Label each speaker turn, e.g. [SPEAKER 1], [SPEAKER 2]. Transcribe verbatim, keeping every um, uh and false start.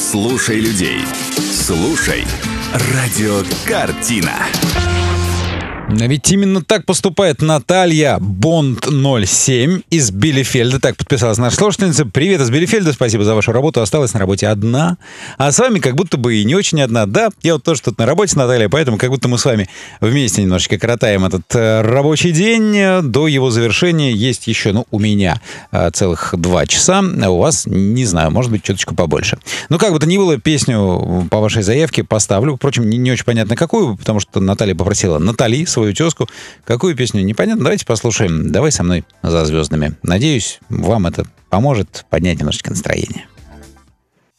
[SPEAKER 1] Слушай людей. Слушай радиокартина.
[SPEAKER 2] Ведь именно так поступает Наталья Бонд ноль семь из Билефельда. Так подписалась наша слушательница. Привет из Билефельда, спасибо за вашу работу. Осталась на работе одна. А с вами как будто бы и не очень одна. Да, я вот тоже тут на работе с Натальей, поэтому как будто мы с вами вместе немножечко коротаем этот э, рабочий день. До его завершения есть еще, ну, у меня э, целых два часа. А у вас, не знаю, может быть, чуточку побольше. Ну, как бы то ни было, песню по вашей заявке поставлю. Впрочем, не, не очень понятно, какую, потому что Наталья попросила Натали, свою тезку. Какую песню, непонятно. Давайте послушаем «Давай со мной за звездами». Надеюсь, вам это поможет поднять немножечко настроение.